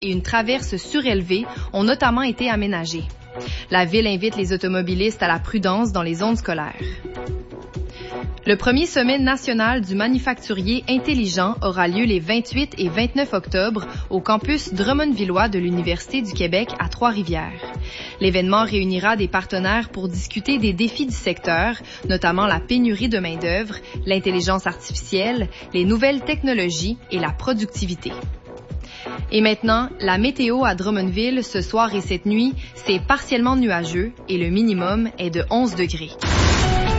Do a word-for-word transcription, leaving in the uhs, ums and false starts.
et une traverse surélevée ont notamment été aménagées. La ville invite les automobilistes à la prudence dans les zones scolaires. Le premier sommet national du manufacturier intelligent aura lieu les vingt-huit et vingt-neuf octobre au campus Drummondvillois de l'Université du Québec à Trois-Rivières. L'événement réunira des partenaires pour discuter des défis du secteur, notamment la pénurie de main-d'œuvre, l'intelligence artificielle, les nouvelles technologies et la productivité. Et maintenant, la météo à Drummondville ce soir et cette nuit, c'est partiellement nuageux et le minimum est de onze degrés.